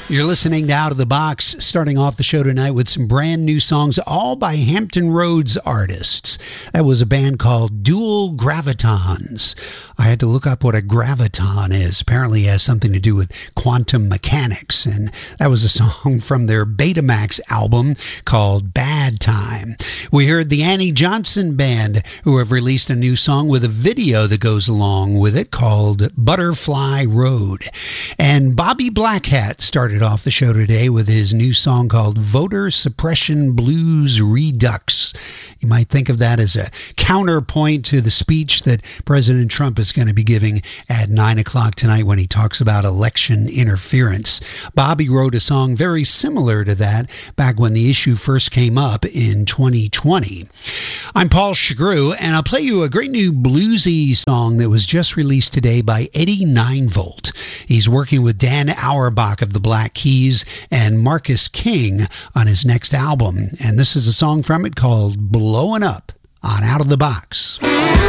You're listening to Out of the Box, starting off the show tonight with some brand new songs, all by Hampton Roads artists. That was a band called Dual Gravitons. I had to look up what a graviton is. Apparently it has something to do with quantum mechanics, and that was a song from their Betamax album called Bad Time. We heard the Annie Johnson Band, who have released a new song with a video that goes along with it called Butterfly Road. And Bobby Blackhat started off the show today with his new song called Voter Suppression Blues Redux. You might think of that as a counterpoint to the speech that President Trump is going to be giving at 9 o'clock tonight when he talks about election interference. Bobby wrote a song very similar to that back when the issue first came up in 2020. I'm Paul Shagrew, and I'll play you a great new bluesy song that was just released today by Eddie 9-Volt. He's working with Dan Auerbach of the Black Keys and Marcus King on his next album, and this is a song from it called Blowing Up on Out of the Box.